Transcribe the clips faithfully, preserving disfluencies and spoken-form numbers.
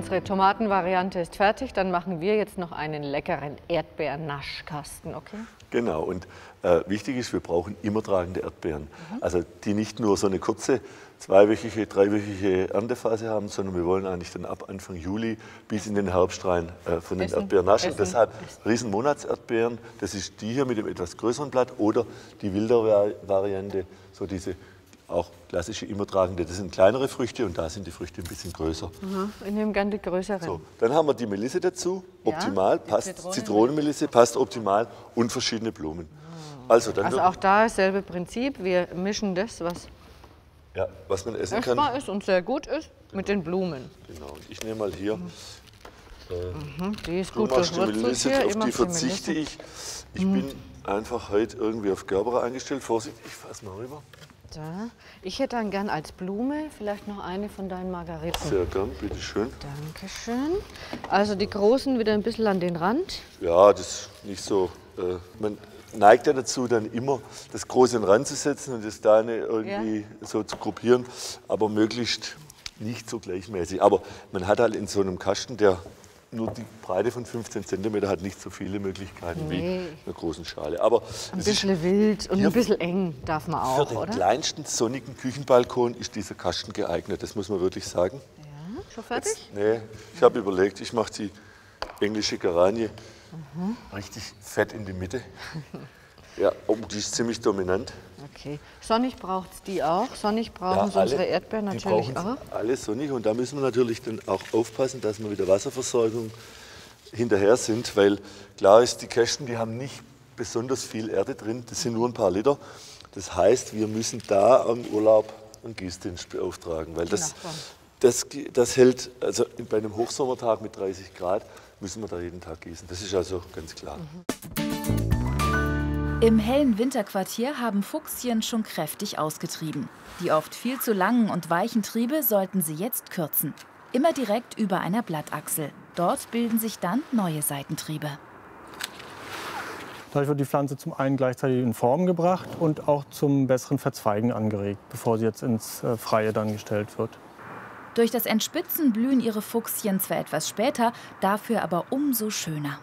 unsere Tomatenvariante ist fertig. Dann machen wir jetzt noch einen leckeren Erdbeernaschkasten, okay? Genau, und äh, wichtig ist, wir brauchen immer tragende Erdbeeren. Mhm. Also die nicht nur so eine kurze, zweiwöchige, dreiwöchige Erntephase haben, sondern wir wollen eigentlich dann ab Anfang Juli bis in den Herbst rein äh, von den Essen, Erdbeeren naschen. essen, Deshalb essen. Riesenmonatserdbeeren, das ist die hier mit dem etwas größeren Blatt oder die wilde Variante, so diese auch klassische immer tragende. Das sind kleinere Früchte und da sind die Früchte ein bisschen größer. Mhm, ich nehme gerne die größeren. So, dann haben wir die Melisse dazu, optimal, ja, passt, Zitronen Zitronenmelisse passt optimal und verschiedene Blumen. Also, dann also auch da dasselbe Prinzip, wir mischen das, was, ja, was man essen kann. essbar ist und sehr gut ist, mit den Blumen. Genau, und ich nehme mal hier, äh, Mhm, die ist du gut machst die durchwurzelt Melisse, hier. auf Ich mach die verzichte Melisse. ich. Ich bin einfach heute irgendwie auf Gerberer eingestellt. Vorsicht, ich fasse mal rüber. Da. Ich hätte dann gern als Blume vielleicht noch eine von deinen Margariten. Sehr gern, bitteschön. Dankeschön. Also die großen wieder ein bisschen an den Rand. Ja, das ist nicht so. Äh, man neigt ja dazu, dann immer das Große in den Rand zu setzen und das Kleine irgendwie ja. so zu gruppieren, aber möglichst nicht so gleichmäßig. Aber man hat halt in so einem Kasten, der nur die Breite von fünfzehn Zentimeter hat, nicht so viele Möglichkeiten nee. wie in einer großen Schale. Aber ein bisschen wild und ein bisschen eng darf man auch, für den oder? kleinsten sonnigen Küchenbalkon ist dieser Kasten geeignet, das muss man wirklich sagen. Ja, schon fertig? Jetzt, nee, ich habe überlegt, ich mache die englische Geranie mhm. richtig fett in die Mitte. Ja, oh, die ist ziemlich dominant. Okay. Sonnig braucht es die auch. Sonnig brauchen ja, sie alle, unsere Erdbeeren natürlich auch. Alle sonnig und da müssen wir natürlich dann auch aufpassen, dass wir mit der Wasserversorgung hinterher sind, weil klar ist, die Kästen, die haben nicht besonders viel Erde drin, das sind nur ein paar Liter. Das heißt, wir müssen da am Urlaub einen Gießdienst beauftragen, weil das, das, das hält, also bei einem Hochsommertag mit dreißig Grad müssen wir da jeden Tag gießen. Das ist also ganz klar. Mhm. Im hellen Winterquartier haben Fuchsien schon kräftig ausgetrieben. Die oft viel zu langen und weichen Triebe sollten sie jetzt kürzen. Immer direkt über einer Blattachsel. Dort bilden sich dann neue Seitentriebe. Dadurch wird die Pflanze zum einen gleichzeitig in Form gebracht und auch zum besseren Verzweigen angeregt, bevor sie jetzt ins Freie dann gestellt wird. Durch das Entspitzen blühen ihre Fuchsien zwar etwas später, dafür aber umso schöner.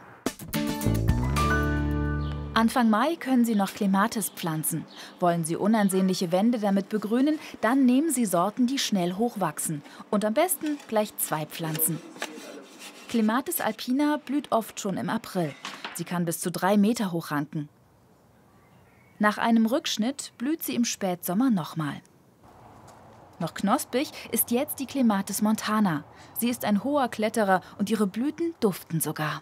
Anfang Mai können Sie noch Clematis pflanzen. Wollen Sie unansehnliche Wände damit begrünen, dann nehmen Sie Sorten, die schnell hochwachsen. Und am besten gleich zwei pflanzen. Clematis alpina blüht oft schon im April. Sie kann bis zu drei Meter hoch ranken. Nach einem Rückschnitt blüht sie im Spätsommer nochmal. Noch knospig ist jetzt die Clematis montana. Sie ist ein hoher Kletterer und ihre Blüten duften sogar.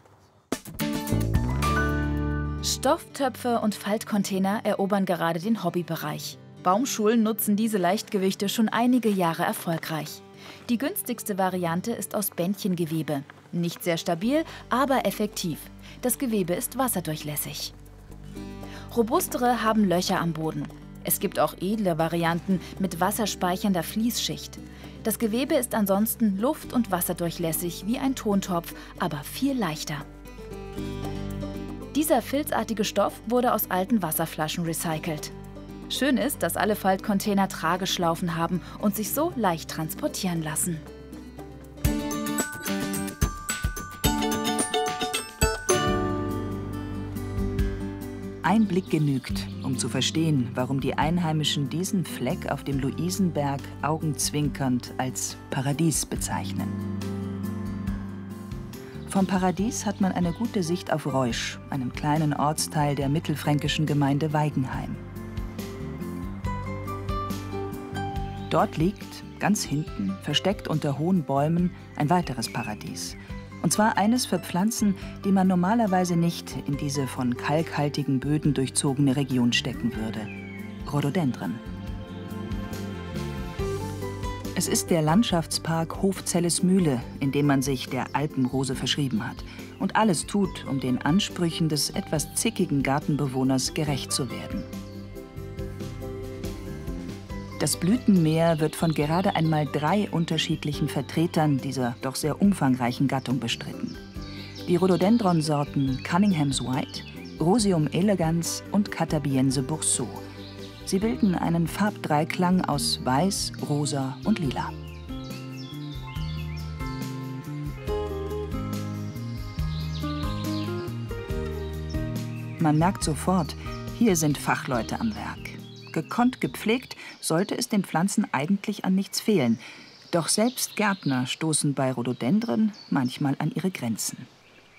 Stofftöpfe und Faltcontainer erobern gerade den Hobbybereich. Baumschulen nutzen diese Leichtgewichte schon einige Jahre erfolgreich. Die günstigste Variante ist aus Bändchengewebe. Nicht sehr stabil, aber effektiv. Das Gewebe ist wasserdurchlässig. Robustere haben Löcher am Boden. Es gibt auch edle Varianten mit wasserspeichernder Fließschicht. Das Gewebe ist ansonsten luft- und wasserdurchlässig wie ein Tontopf, aber viel leichter. Dieser filzartige Stoff wurde aus alten Wasserflaschen recycelt. Schön ist, dass alle Faltcontainer Trageschlaufen haben und sich so leicht transportieren lassen. Ein Blick genügt, um zu verstehen, warum die Einheimischen diesen Fleck auf dem Luisenberg augenzwinkernd als Paradies bezeichnen. Vom Paradies hat man eine gute Sicht auf Reusch, einen kleinen Ortsteil der mittelfränkischen Gemeinde Weigenheim. Dort liegt, ganz hinten, versteckt unter hohen Bäumen, ein weiteres Paradies. Und zwar eines für Pflanzen, die man normalerweise nicht in diese von kalkhaltigen Böden durchzogene Region stecken würde: Rhododendren. Es ist der Landschaftspark Hofzelles-Mühle, in dem man sich der Alpenrose verschrieben hat und alles tut, um den Ansprüchen des etwas zickigen Gartenbewohners gerecht zu werden. Das Blütenmeer wird von gerade einmal drei unterschiedlichen Vertretern dieser doch sehr umfangreichen Gattung bestritten. Die Rhododendron-Sorten Cunningham's White, Roseum elegans und Catabiense Boursault. Sie bilden einen Farbdreiklang aus Weiß, Rosa und Lila. Man merkt sofort, hier sind Fachleute am Werk. Gekonnt gepflegt sollte es den Pflanzen eigentlich an nichts fehlen. Doch selbst Gärtner stoßen bei Rhododendren manchmal an ihre Grenzen.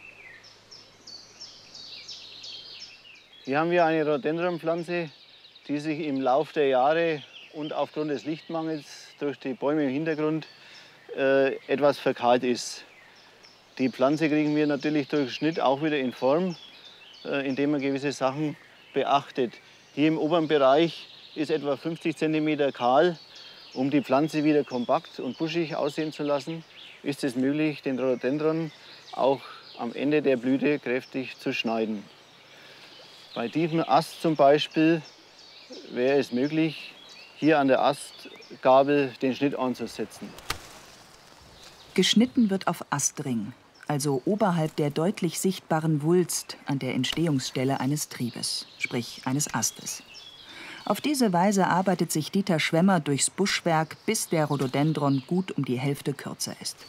Hier haben wir eine Rhododendronpflanze, die sich im Laufe der Jahre und aufgrund des Lichtmangels durch die Bäume im Hintergrund äh, etwas verkahlt ist. Die Pflanze kriegen wir natürlich durch Schnitt auch wieder in Form, äh, indem man gewisse Sachen beachtet. Hier im oberen Bereich ist etwa fünfzig Zentimeter kahl. Um die Pflanze wieder kompakt und buschig aussehen zu lassen, ist es möglich, den Rhododendron auch am Ende der Blüte kräftig zu schneiden. Bei diesem Ast zum Beispiel wäre es möglich, hier an der Astgabel den Schnitt anzusetzen. Geschnitten wird auf Astring, also oberhalb der deutlich sichtbaren Wulst an der Entstehungsstelle eines Triebes, sprich eines Astes. Auf diese Weise arbeitet sich Dieter Schwemmer durchs Buschwerk, bis der Rhododendron gut um die Hälfte kürzer ist.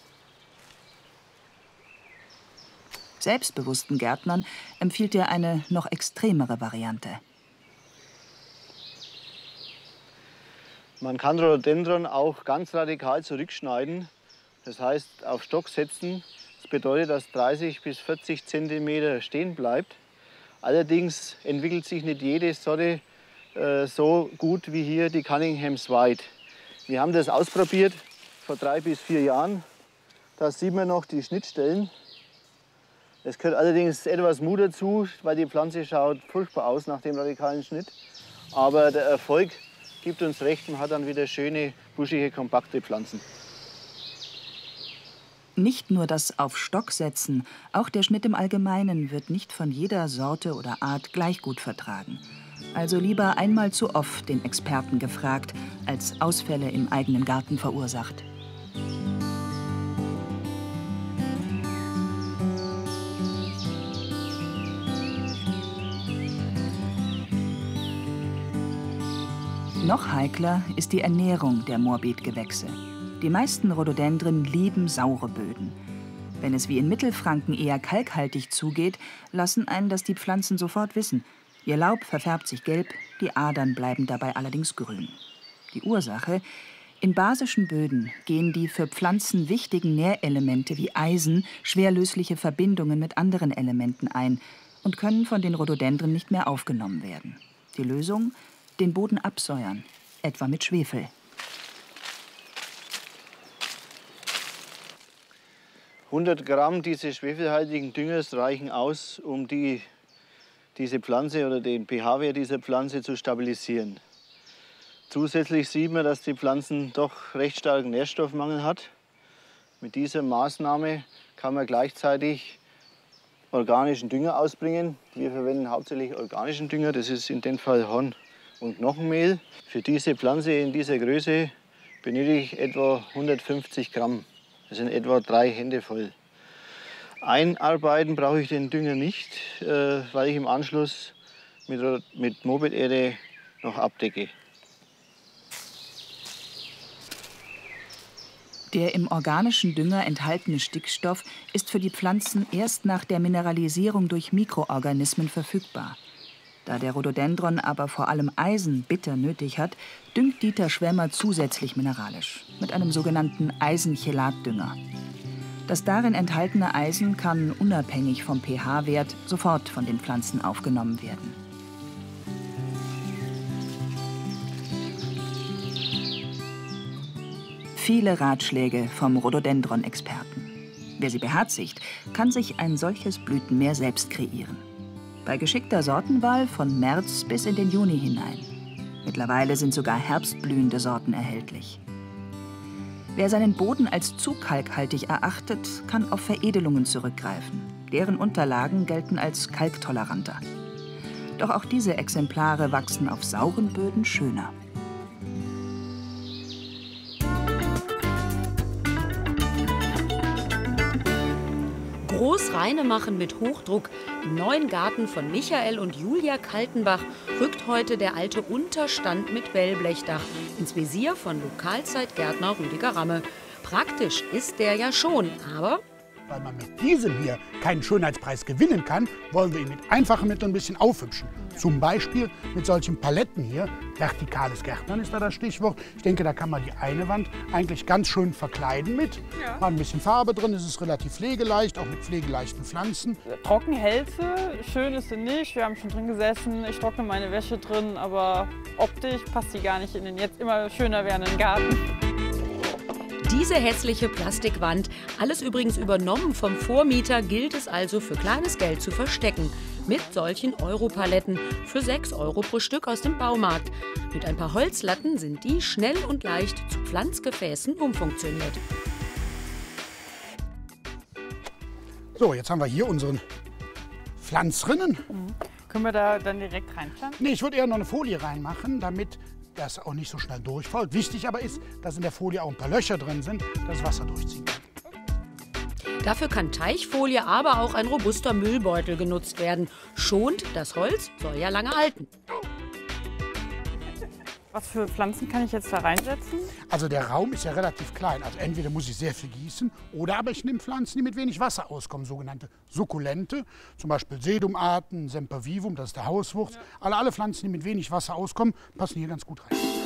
Selbstbewussten Gärtnern empfiehlt er eine noch extremere Variante. Man kann Rhododendron auch ganz radikal zurückschneiden, das heißt auf Stock setzen. Das bedeutet, dass dreißig bis vierzig Zentimeter stehen bleibt. Allerdings entwickelt sich nicht jede Sorte äh, so gut wie hier die Cunningham's White. Wir haben das ausprobiert vor drei bis vier Jahren. Da sieht man noch die Schnittstellen. Es gehört allerdings etwas Mut dazu, weil die Pflanze schaut furchtbar aus nach dem radikalen Schnitt. Aber der Erfolg gibt uns recht, man hat dann wieder schöne, buschige, kompakte Pflanzen. Nicht nur das auf Stock setzen, auch der Schnitt im Allgemeinen wird nicht von jeder Sorte oder Art gleich gut vertragen. Also lieber einmal zu oft den Experten gefragt, als Ausfälle im eigenen Garten verursacht. Noch heikler ist die Ernährung der Morbidgewächse. Die meisten Rhododendren lieben saure Böden. Wenn es wie in Mittelfranken eher kalkhaltig zugeht, lassen einen das die Pflanzen sofort wissen. Ihr Laub verfärbt sich gelb, die Adern bleiben dabei allerdings grün. Die Ursache? In basischen Böden gehen die für Pflanzen wichtigen Nährelemente wie Eisen schwerlösliche Verbindungen mit anderen Elementen ein und können von den Rhododendren nicht mehr aufgenommen werden. Die Lösung? Den Boden absäuern, etwa mit Schwefel. hundert Gramm dieses schwefelhaltigen Düngers reichen aus, um die, diese Pflanze oder den pH-Wert dieser Pflanze zu stabilisieren. Zusätzlich sieht man, dass die Pflanze doch recht starken Nährstoffmangel hat. Mit dieser Maßnahme kann man gleichzeitig organischen Dünger ausbringen. Wir verwenden hauptsächlich organischen Dünger, das ist in dem Fall Horn- und Knochenmehl. Für diese Pflanze in dieser Größe benötige ich etwa hundertfünfzig Gramm. Das sind etwa drei Hände voll. Einarbeiten brauche ich den Dünger nicht, äh, weil ich im Anschluss mit, mit Morbiderde noch abdecke. Der im organischen Dünger enthaltene Stickstoff ist für die Pflanzen erst nach der Mineralisierung durch Mikroorganismen verfügbar. Da der Rhododendron aber vor allem Eisen bitter nötig hat, düngt Dieter Schwemmer zusätzlich mineralisch mit einem sogenannten Eisenchelatdünger. Das darin enthaltene Eisen kann unabhängig vom pH-Wert sofort von den Pflanzen aufgenommen werden. Viele Ratschläge vom Rhododendron-Experten. Wer sie beherzigt, kann sich ein solches Blütenmeer selbst kreieren. Bei geschickter Sortenwahl von März bis in den Juni hinein. Mittlerweile sind sogar herbstblühende Sorten erhältlich. Wer seinen Boden als zu kalkhaltig erachtet, kann auf Veredelungen zurückgreifen. Deren Unterlagen gelten als kalktoleranter. Doch auch diese Exemplare wachsen auf sauren Böden schöner. Groß reine machen mit Hochdruck. Im neuen Garten von Michael und Julia Kaltenbach rückt heute der alte Unterstand mit Wellblechdach ins Visier von Lokalzeitgärtner Rüdiger Ramme. Praktisch ist der ja schon, aber weil man mit diesem hier keinen Schönheitspreis gewinnen kann, wollen wir ihn mit einfachen Mitteln ein bisschen aufhübschen. Zum Beispiel mit solchen Paletten hier. Vertikales Gärtnern ist da das Stichwort. Ich denke, da kann man die eine Wand eigentlich ganz schön verkleiden mit. Ja. Mal ein bisschen Farbe drin, es ist relativ pflegeleicht, auch mit pflegeleichten Pflanzen. Trockenhälse, schön ist sie nicht. Wir haben schon drin gesessen, ich trockne meine Wäsche drin, aber optisch passt sie gar nicht in den jetzt immer schöner werdenden Garten. Diese hässliche Plastikwand, alles übrigens übernommen vom Vormieter, gilt es also für kleines Geld zu verstecken. Mit solchen Europaletten für sechs Euro pro Stück aus dem Baumarkt. Mit ein paar Holzlatten sind die schnell und leicht zu Pflanzgefäßen umfunktioniert. So, jetzt haben wir hier unseren Pflanzrinnen. Mhm. Können wir da dann direkt reinpflanzen? Nee, ich würde eher noch eine Folie reinmachen, damit das auch nicht so schnell durchfällt. Wichtig aber ist, dass in der Folie auch ein paar Löcher drin sind, dass das Wasser durchziehen kann. Dafür kann Teichfolie, aber auch ein robuster Müllbeutel genutzt werden. Schont, das Holz soll ja lange halten. Was für Pflanzen kann ich jetzt da reinsetzen? Also der Raum ist ja relativ klein. Also entweder muss ich sehr viel gießen oder aber ich nehme Pflanzen, die mit wenig Wasser auskommen, sogenannte Sukkulente. Zum Beispiel Sedumarten, Sempervivum, das ist der Hauswurz. Ja. Alle, alle Pflanzen, die mit wenig Wasser auskommen, passen hier ganz gut rein.